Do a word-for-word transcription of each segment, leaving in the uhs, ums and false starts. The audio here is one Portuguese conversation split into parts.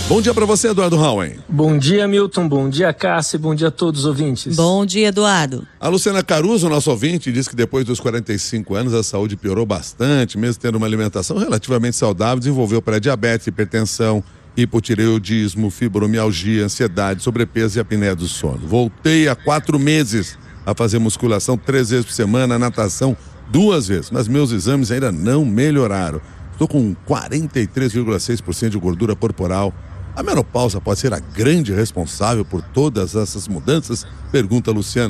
Bom dia para você, Eduardo Rauen. Bom dia, Milton. Bom dia, Cássia. Bom dia a todos os ouvintes. Bom dia, Eduardo. A Luciana Caruso, nosso ouvinte, diz que depois dos quarenta e cinco anos a saúde piorou bastante, mesmo tendo uma alimentação relativamente saudável, desenvolveu pré-diabetes, hipertensão, hipotireoidismo, fibromialgia, ansiedade, sobrepeso e apneia do sono. Voltei há quatro meses a fazer musculação três vezes por semana, natação duas vezes, mas meus exames ainda não melhoraram. Estou com quarenta e três vírgula seis por cento de gordura corporal. A menopausa pode ser a grande responsável por todas essas mudanças? Pergunta a Luciana.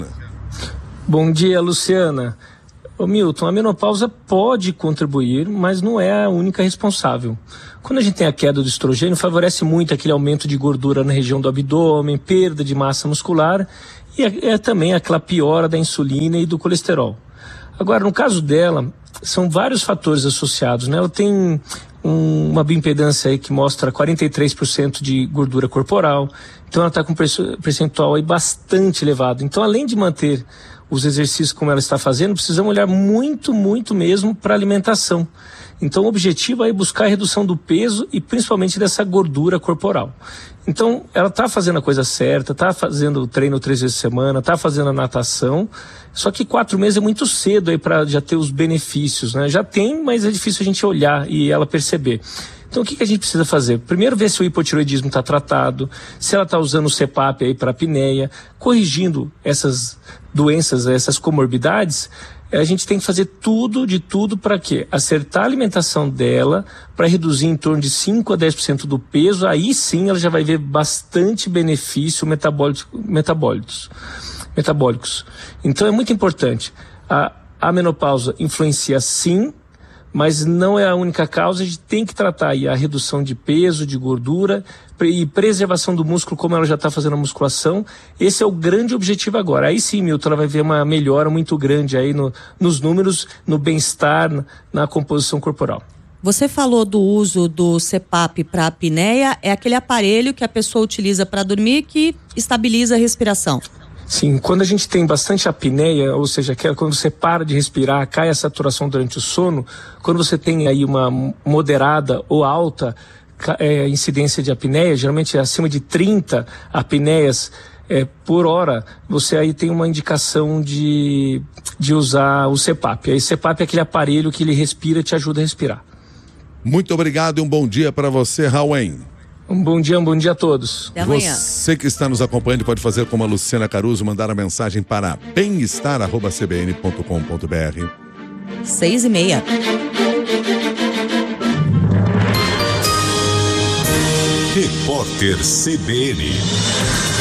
Bom dia, Luciana. Ô Milton, a menopausa pode contribuir, mas não é a única responsável. Quando a gente tem a queda do estrogênio, favorece muito aquele aumento de gordura na região do abdômen, perda de massa muscular e é, é também aquela piora da insulina e do colesterol. Agora, no caso dela, são vários fatores associados, né? Ela tem um, uma bioimpedância aí que mostra quarenta e três por cento de gordura corporal, então ela está com um percentual aí bastante elevado. Então, além de manter os exercícios como ela está fazendo, precisamos olhar muito, muito mesmo para a alimentação. Então, o objetivo é buscar a redução do peso e principalmente dessa gordura corporal. Então, ela está fazendo a coisa certa, está fazendo o treino três vezes por semana, está fazendo a natação, só que quatro meses é muito cedo aí para já ter os benefícios, né? Já tem, mas é difícil a gente olhar e ela perceber. Então, o que, que a gente precisa fazer? Primeiro, ver se o hipotireoidismo está tratado, se ela está usando o C PAP aí para apneia, corrigindo essas doenças, essas comorbidades. A gente tem que fazer tudo, de tudo, para quê? Acertar a alimentação dela, para reduzir em torno de cinco a dez por cento do peso, aí sim ela já vai ver bastante benefício metabólico, metabólicos. metabólicos. Então é muito importante. A, a menopausa influencia sim, mas não é a única causa. A gente tem que tratar aí a redução de peso, de gordura e preservação do músculo, como ela já está fazendo a musculação. Esse é o grande objetivo agora. Aí sim, Milton, ela vai ver uma melhora muito grande aí no, nos números, no bem-estar, na, na composição corporal. Você falou do uso do C PAP para apneia, é aquele aparelho que a pessoa utiliza para dormir que estabiliza a respiração. Sim, quando a gente tem bastante apneia, ou seja, que é quando você para de respirar, cai a saturação durante o sono, quando você tem aí uma moderada ou alta é, incidência de apneia, geralmente é acima de trinta apneias é, por hora, você aí tem uma indicação de, de usar o C PAP. Aí o C PAP é aquele aparelho que ele respira e te ajuda a respirar. Muito obrigado e um bom dia para você, Rauen. Um bom dia, um bom dia a todos. Até amanhã. Você que está nos acompanhando pode fazer como a Luciana Caruso, mandar a mensagem para bem-estar arroba c b n ponto com ponto b r. Seis e meia. Repórter C B N.